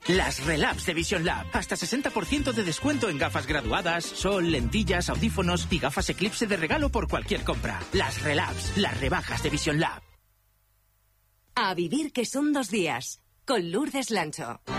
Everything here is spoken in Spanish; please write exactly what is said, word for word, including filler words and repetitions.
Las Relabs de Vision Lab. Hasta sesenta por ciento de descuento en gafas graduadas, sol, lentillas, audífonos y gafas Eclipse de regalo por cualquier compra. Las Relabs, las rebajas de Vision Lab. A vivir que son dos días, con Lourdes Lancho.